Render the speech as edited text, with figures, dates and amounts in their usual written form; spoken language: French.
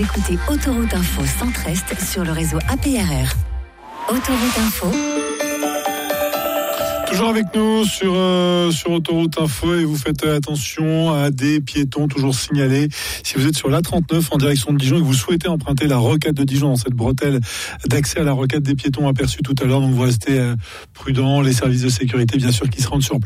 Écoutez Autoroute Info Centre-Est sur le réseau APRR. Autoroute Info. Toujours avec nous sur Autoroute Info et vous faites attention à des piétons toujours signalés. Si vous êtes sur l'A39 en direction de Dijon et que vous souhaitez emprunter la rocade de Dijon, dans cette bretelle d'accès à la rocade des piétons aperçue tout à l'heure, donc vous restez prudents. Les services de sécurité, bien sûr, qui se rendent sur place.